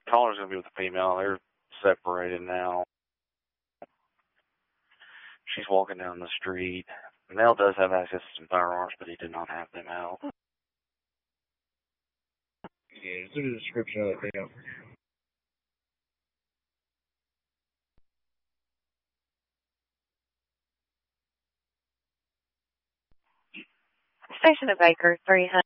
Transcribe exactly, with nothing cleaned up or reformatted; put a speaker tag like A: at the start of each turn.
A: Caller's going to be with the female. They're separated now. She's walking down the street. Male does have access to some firearms, but he did not have them out.
B: Yeah, it's in the description of the video.
C: Station of Baker, three hundred.